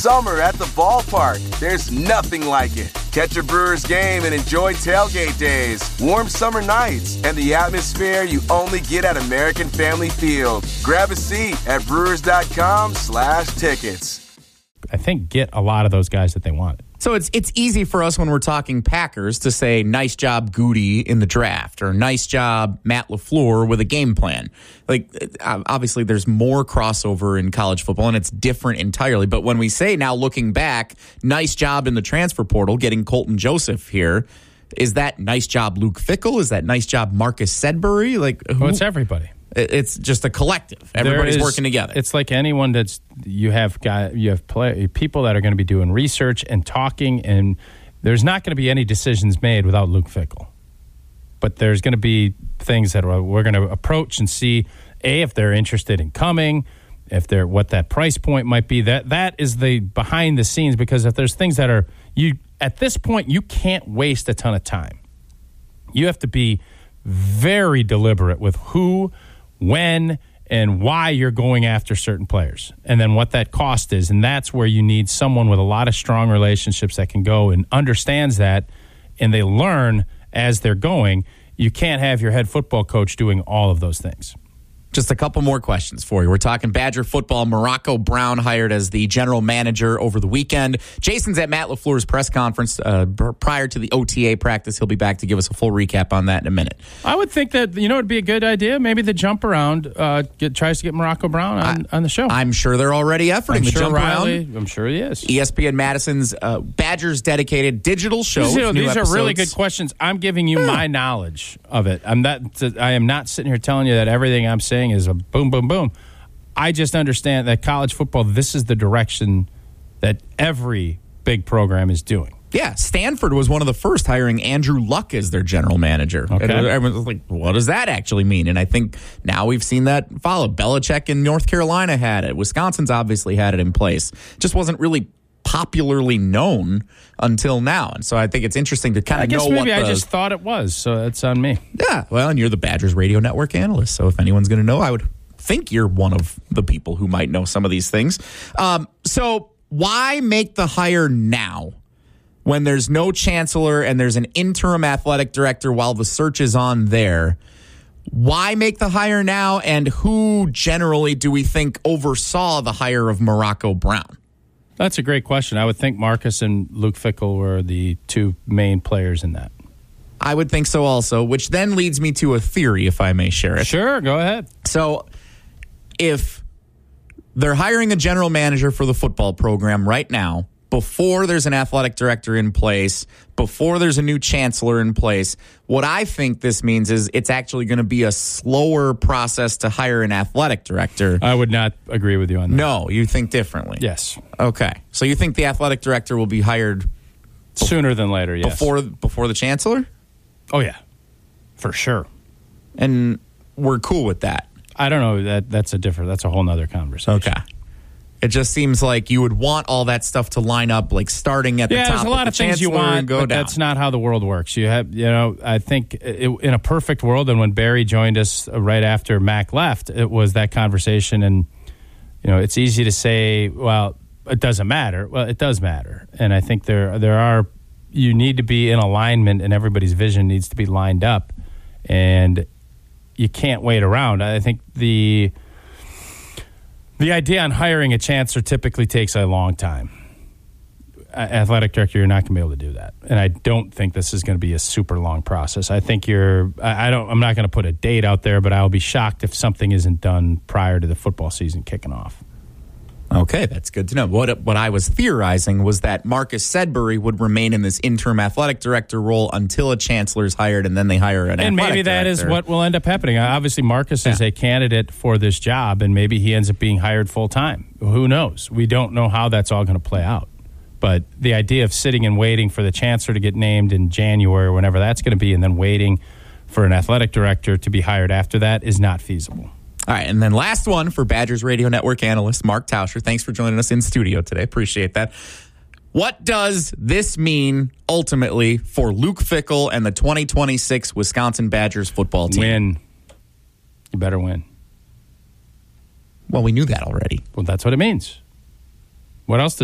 summer at the ballpark. There's nothing like it. Catch a Brewers game and enjoy tailgate days, warm summer nights, and the atmosphere you only get at American Family Field. Grab a seat at brewers.com/tickets. I think get a lot of those guys that they wanted. So it's easy for us when we're talking Packers to say, nice job, Goody, in the draft, or nice job, Matt LaFleur, with a game plan. Like, obviously, there's more crossover in college football, and it's different entirely. But when we say now, looking back, nice job in the transfer portal, getting Colton Joseph here, is that nice job Luke Fickell? Is that nice job Marcus Sedbury? Like, well, it's everybody. It's just a collective. Everybody's working together. It's like anyone that's you have people that are going to be doing research and talking, and there's not going to be any decisions made without Luke Fickell. But there's going to be things that we're going to approach and see if they're interested in coming, if they're what that price point might be. That is the behind the scenes, because if there's things that are at this point you can't waste a ton of time. You have to be very deliberate with who, when, and why you're going after certain players, and then what that cost is. And that's where you need someone with a lot of strong relationships that can go and understands that, and they learn as they're going. You can't have your head football coach doing all of those things. Just a couple more questions for you. We're talking Badger football. Morocco Brown hired as the general manager over the weekend. Jason's at Matt LaFleur's press conference prior to the OTA practice. He'll be back to give us a full recap on that in a minute. I would think that, it'd be a good idea. Maybe the jump around tries to get Morocco Brown on the show. I'm sure they're already efforting the jump around. I'm sure he is. ESPN Madison's Badgers dedicated digital show. These are really good questions. I'm giving you my knowledge of it. I am not sitting here telling you that everything I'm saying is a boom, boom, boom. I just understand that college football, this is the direction that every big program is doing. Yeah, Stanford was one of the first hiring Andrew Luck as their general manager. Okay. And everyone was like, what does that actually mean? And I think now we've seen that follow. Belichick in North Carolina had it. Wisconsin's obviously had it in place. Just wasn't really popularly known until now. And so I think it's interesting to kind of know what I just thought it was, so that's on me. Yeah, well, and you're the Badgers Radio Network analyst, so if anyone's going to know, I would think you're one of the people who might know some of these things. So why make the hire now when there's no chancellor and there's an interim athletic director while the search is on there? Why make the hire now, and who generally do we think oversaw the hire of Morocco Brown? That's a great question. I would think Marcus and Luke Fickell were the two main players in that. I would think so also, which then leads me to a theory, if I may share it. Sure, go ahead. So if they're hiring a general manager for the football program right now, before there's an athletic director in place, before there's a new chancellor in place, what I think this means is it's actually going to be a slower process to hire an athletic director. I would not agree with you on that. No, you think differently. Yes. Okay. So you think the athletic director will be hired sooner than later, yes. Before the chancellor? Oh, yeah. For sure. And we're cool with that. I don't know. That's a whole nother conversation. Okay. It just seems like you would want all that stuff to line up, like starting at the top. Yeah, there's a lot of things you want, but that's not how the world works. You have, I think in a perfect world, and when Barry joined us right after Mac left, it was that conversation. And, it's easy to say, well, it doesn't matter. Well, it does matter. And I think you need to be in alignment, and everybody's vision needs to be lined up. And you can't wait around. I think the idea on hiring a chancellor typically takes a long time. Athletic director, you're not going to be able to do that. And I don't think this is going to be a super long process. I think I'm not going to put a date out there, but I'll be shocked if something isn't done prior to the football season kicking off. Okay, that's good to know. What I was theorizing was that Marcus Sedbury would remain in this interim athletic director role until a chancellor is hired, and then they hire an athletic director. And maybe that is what will end up happening. Obviously, Marcus is a candidate for this job, and maybe he ends up being hired full-time. Who knows? We don't know how that's all going to play out. But the idea of sitting and waiting for the chancellor to get named in January or whenever that's going to be, and then waiting for an athletic director to be hired after that is not feasible. All right, and then last one for Badgers Radio Network analyst Mark Tauscher. Thanks for joining us in studio today. Appreciate that. What does this mean ultimately for Luke Fickell and the 2026 Wisconsin Badgers football team? Win. You better win. Well, we knew that already. Well, that's what it means. What else does